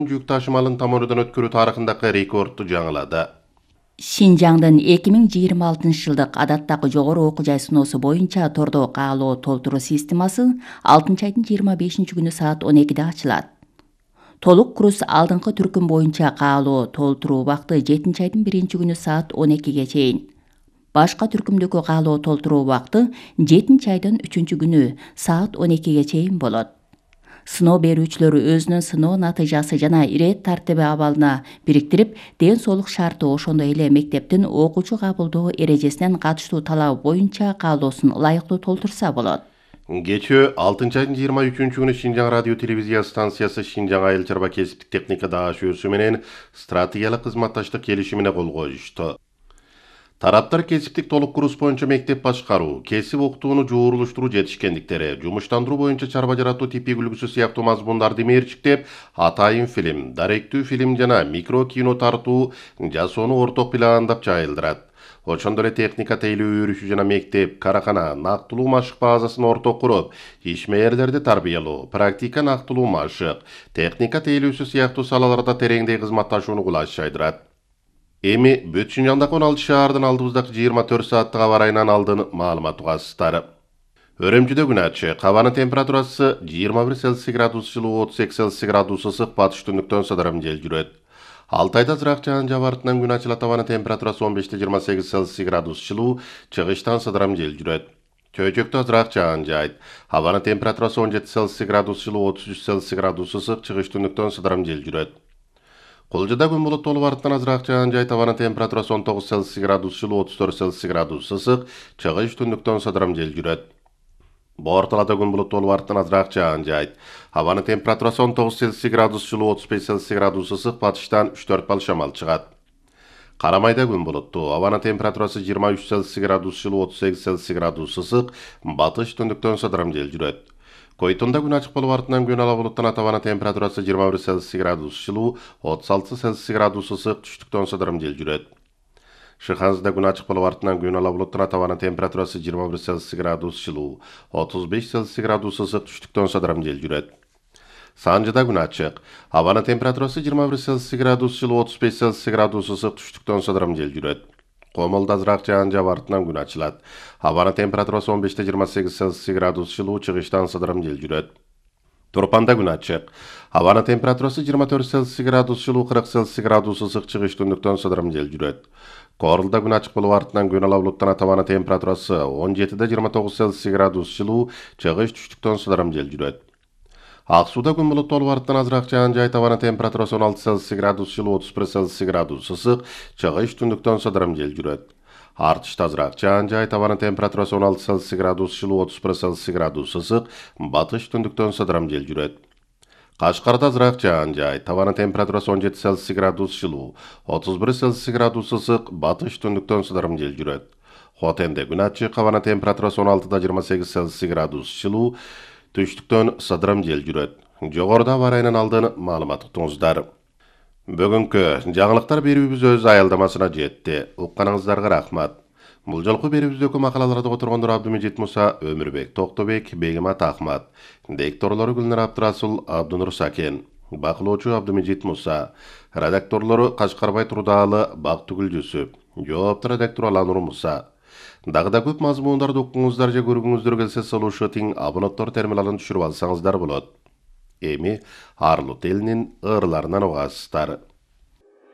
жүк ташымалын тамырыдан өткөрүү тарыхындагы рекордду жаңылады. Шинжаңдын 2026 жылдык адаттагы жогору окуу жай сыноосу боюнча тордо каалоо толтуруу системасы 6 айдын 25 күнү саат 12-де ачылат. Толук курс алдыңкы түркүм боюнча каалоо толтуруу убакыты 7-айдын 1 күнү саат 12-ге чейин. Башка түркүмдөгү каалоо толтуруу убакыты 7-айдын 3-күнү саат 12-ге чейин болот. Сыноо берүүчүлөр өзүнүн сыноо натыйжасы жана ирет тартиби абалына бириктирип, ден соолук шарты ошондой эле мектептин окуучу кабылдоо эрежесинен катыштуу талабы боюнча каалоосун ылайыктуу толтурса болот. Кечээ 6-айдын 23-күнү Шинжаң радио телевизия станциясы Шинжаң айыл чарба кесиптик техника даашүүсү менен стратегиялык кызматташтык келишимине кол коюшту. Тараптар кесиптик толук курс боюнча мектеп башкаруу, кесип окутууну жуурулуштуруу жетишкендиктери, жумуштандыруу боюнча чарба жаратуу типик үлгүсү сыяктуу мазмундарды мерчиктеп, атайын фильм, даректүү фильм жана микро кино тартуу жасоону орток пландап жайылдырат. Ошондой эле техника тейлөө өрүшү жана мектеп, каракана, нактылуу машык базасын орток куруп, ишмерлерди тарбиялоо, практика нактылуу машык, техника тейлөөсү сыяктуу салаларда тереңдей кызматташууну кулаш жайдырат. Эми бүт Шинжаңдагы 16 шаардын алдыбыздагы 24 сааттык аба ырайынан алдын маалымат угасыздар. Өрөмчүдө күн ачык, абанын температурасы 21 Цельсий градус жылуу, 32 Цельсий градус ысык, батыш түндүктөн сыдырым жел жүрөт. Алтайда зыраак жаан жабартынан күн ачылат, абанын температурасы 15-28 Цельсий градус жылуу, чыгыштан сыдырым жел жүрөт. Чөйчөктө азыраак жаан жайт. Абанын температурасы 17 Цельсий градус жылуу, 33 Цельсий градус ысык, чыгыш түндүктөн сыдырым жел жүрөт. Кулжада күн булут толуп артынан азыраак жаан жайт, абанын температурасы 19 Цельсий градус жылуу, 34 Цельсий градус ысык, чыгыш түндүктөн сыдырым жел жүрөт. Борталада күн булут толуп артынан азыраак жаан жайт. Абанын температурасы 19 Цельсий градус жылуу, 35 Цельсий градус ысык, батыштан 3-4 бал шамал чыгат. Карамайда күн булуттуу, абанын температурасы 23 Цельсий градус жылуу, 38 Цельсий градус ысык, батыш түндүктөн сыдырым жел жүрөт. Койтунда күн ачык болуп артынан күн ала булуттан атабанын температурасы 21 Цельсий градус жылуу, 36 Цельсий градус ысык, түштүктөн сыдырым жел жүрөт. Шыханзда күн ачык болуп артынан күн ала булуттан атабанын температурасы 21 Цельсий градус жылуу, 35 Цельсий градус ысык, түштүктөн сыдырым жел жүрөт. Санжыда күн ачык, абанын температурасы 21 Цельсий градус жылуу, 35 Цельсий градус ысык, түштүктөн сыдырым жел жүрөт. Комолда азыраак жаан жаап артынан күн ачылат. Абанын температурасы 15-28 Цельсий градус жылуу, чыгыштан сыдырым жел жүрөт. Турпанда күн ачык. Абанын температурасы 24 Цельсий градус жылуу, 40 Цельсий градус ысык, чыгыш түндүктөн сыдырым жел жүрөт. Корулда күн ачык болуп артынан күн ала булуттан атабанын температурасы 17-29 Цельсий градус жылуу, чыгыш түштүктөн сыдырым жел жүрөт. Аксууда күн булут толуп артынан азыраак жаан жайт, абанын температурасы 16 Цельсий градус жылуу, 31 Цельсий градус ысык, чыгыш түндүктөн сыдырым жел жүрөт. Артышта азыраак жаан жайт, абанын температурасы 16 Цельсий градус жылуу, 31 Цельсий градус ысык, батыш түндүктөн сыдырым жел жүрөт. Кашкарда азыраак жаан жайт, абанын температурасы 17 Цельсий градус жылуу, 31 Цельсий градус ысык, батыш түндүктөн сыдырым жел жүрөт. Хотенде күн ачык, абанын температурасы 16-28 Цельсий градус жылуу, түштүктөн сыдырым жел жүрөт. Жогоруда аба ырайынан алдын маалымат уктуңуздар. Бүгүнкү жаңылыктар берүүбүз өз аялдамасына жетти. Укканыңыздарга рахмат. Бул жолку берүүбүздөгү макалаларды которгондор Абдымежит Муса, Өмүрбек Токтобек, Бегимат Ахмат. Дикторлору Гүлнар Абдрасул, Абдынур Сакен. Бакылоочу Абдымежит Муса. Редакторлору Кашкарбай Турдаалы, Бактыгүл Жүсүп. Жоопту редактор Аланур Муса. Дагы да көп мазмундарды укуңуздар же көргүңүздөр келсе, солушу тиң абоноттор терминалын түшүрүп алсаңыздар болот. Эми Арлут элинин ырларынан угасыздар.